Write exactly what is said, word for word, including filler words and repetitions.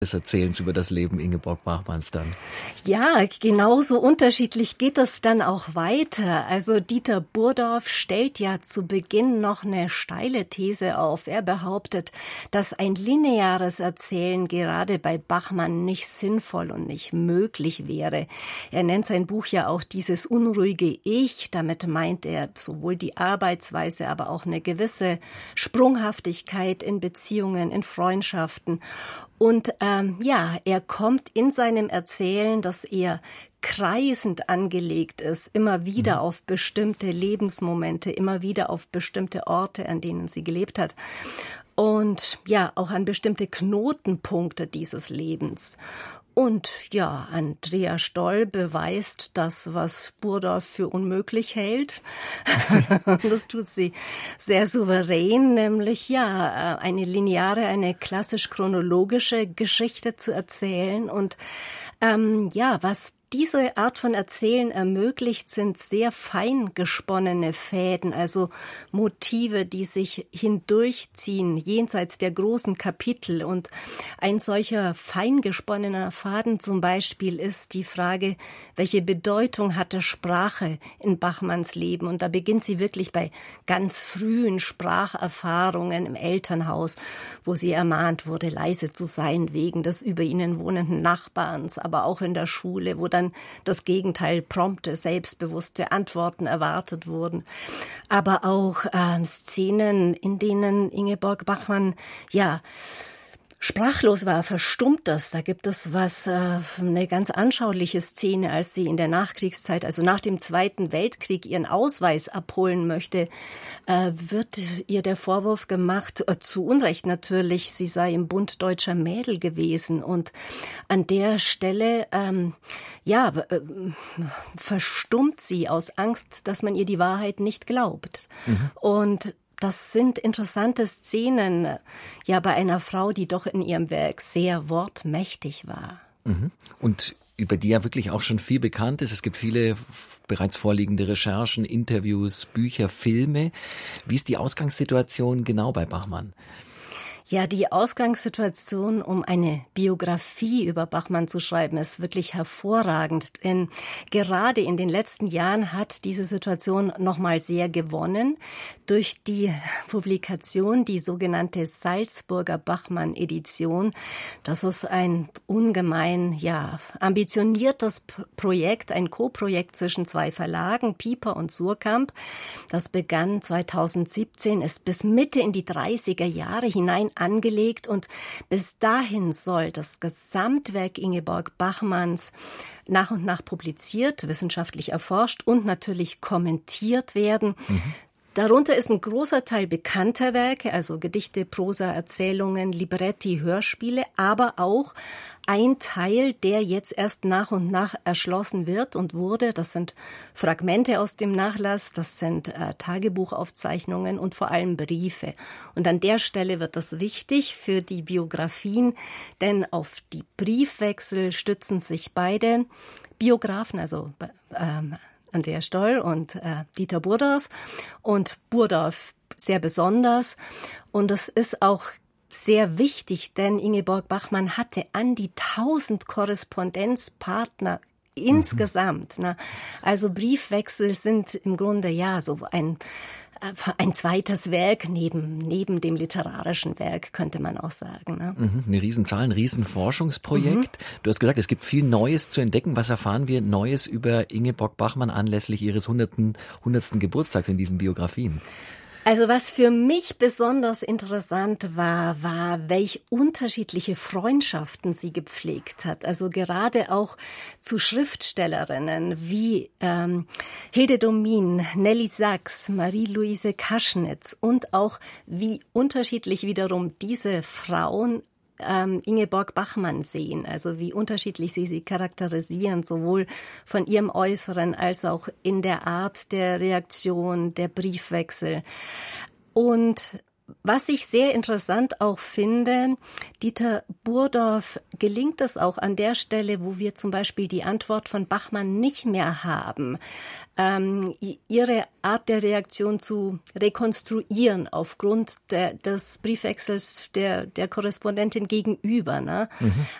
des Erzählens über das Leben Ingeborg Bachmanns dann? Ja, genauso unterschiedlich geht es dann auch weiter. Also Dieter Burdorf stellt ja zu Beginn noch eine steile These auf. Er behauptet, dass ein lineares Erzählen gerade bei Bachmann nicht sinnvoll und nicht möglich wäre. Er nennt sein Buch ja auch dieses unruhige Ich. Damit meint er sowohl die Arbeitsweise, aber auch eine gewisse Sprunghaftigkeit in Beziehungen, in Freundschaften. Und ähm, ja, er kommt in seinem Erzählen, das eher kreisend angelegt ist, immer wieder mhm. auf bestimmte Lebensmomente, immer wieder auf bestimmte Orte, an denen sie gelebt hat. Und ja, auch an bestimmte Knotenpunkte dieses Lebens. Und ja, Andrea Stoll beweist das, was Burdorf für unmöglich hält. Das tut sie sehr souverän, nämlich ja, eine lineare, eine klassisch-chronologische Geschichte zu erzählen. Und ähm, ja, was diese Art von Erzählen ermöglicht, sind sehr fein gesponnene Fäden, also Motive, die sich hindurchziehen, jenseits der großen Kapitel. Und ein solcher fein gesponnener Faden zum Beispiel ist die Frage, welche Bedeutung hatte Sprache in Bachmanns Leben? Und da beginnt sie wirklich bei ganz frühen Spracherfahrungen im Elternhaus, wo sie ermahnt wurde, leise zu sein wegen des über ihnen wohnenden Nachbarns, aber auch in der Schule, wo dann das Gegenteil, prompte, selbstbewusste Antworten erwartet wurden. Aber auch ähm, Szenen, in denen Ingeborg Bachmann, ja, sprachlos war, verstummt das. Da gibt es was, äh, eine ganz anschauliche Szene, als sie in der Nachkriegszeit, also nach dem Zweiten Weltkrieg, ihren Ausweis abholen möchte, äh, wird ihr der Vorwurf gemacht, äh, zu Unrecht natürlich, sie sei im Bund deutscher Mädel gewesen. Und an der Stelle, ähm, ja, äh, verstummt sie aus Angst, dass man ihr die Wahrheit nicht glaubt. Mhm. Und das sind interessante Szenen, ja, bei einer Frau, die doch in ihrem Werk sehr wortmächtig war. Mhm. Und über die ja wirklich auch schon viel bekannt ist. Es gibt viele bereits vorliegende Recherchen, Interviews, Bücher, Filme. Wie ist die Ausgangssituation genau bei Bachmann? Ja, die Ausgangssituation, um eine Biografie über Bachmann zu schreiben, ist wirklich hervorragend. Denn gerade in den letzten Jahren hat diese Situation nochmal sehr gewonnen durch die Publikation, die sogenannte Salzburger Bachmann-Edition. Das ist ein ungemein, ja, ambitioniertes Projekt, ein Co-Projekt zwischen zwei Verlagen, Piper und Suhrkamp. Das begann zweitausendsiebzehn, ist bis Mitte in die dreißiger Jahre hinein angelegt und bis dahin soll das Gesamtwerk Ingeborg Bachmanns nach und nach publiziert, wissenschaftlich erforscht und natürlich kommentiert werden. Mhm. Darunter ist ein großer Teil bekannter Werke, also Gedichte, Prosa, Erzählungen, Libretti, Hörspiele, aber auch ein Teil, der jetzt erst nach und nach erschlossen wird und wurde. Das sind Fragmente aus dem Nachlass, das sind äh, Tagebuchaufzeichnungen und vor allem Briefe. Und an der Stelle wird das wichtig für die Biografien, denn auf die Briefwechsel stützen sich beide Biografen, also ähm, Andrea Stoll und äh, Dieter Burdorf und Burdorf sehr besonders. Und das ist auch sehr wichtig, denn Ingeborg Bachmann hatte an die tausend Korrespondenzpartner insgesamt. Mhm. Ne? Also Briefwechsel sind im Grunde ja so ein ein zweites Werk neben, neben dem literarischen Werk, könnte man auch sagen. Ne? Mhm, eine Riesenzahl, ein Riesenforschungsprojekt. Mhm. Du hast gesagt, es gibt viel Neues zu entdecken. Was erfahren wir Neues über Ingeborg Bachmann anlässlich ihres hundertsten Geburtstags in diesen Biografien? Also was für mich besonders interessant war, war, welch unterschiedliche Freundschaften sie gepflegt hat. Also gerade auch zu Schriftstellerinnen wie ähm, Hilde Domin, Nelly Sachs, Marie-Louise Kaschnitz und auch wie unterschiedlich wiederum diese Frauen Ähm, Ingeborg Bachmann sehen, also wie unterschiedlich sie sie charakterisieren, sowohl von ihrem Äußeren als auch in der Art der Reaktion, der Briefwechsel. Und Was ich sehr interessant auch finde, Dieter Burdorf gelingt es auch an der Stelle, wo wir zum Beispiel die Antwort von Bachmann nicht mehr haben, ähm, ihre Art der Reaktion zu rekonstruieren aufgrund der, des Briefwechsels der, der Korrespondentin gegenüber. Ne? Mhm.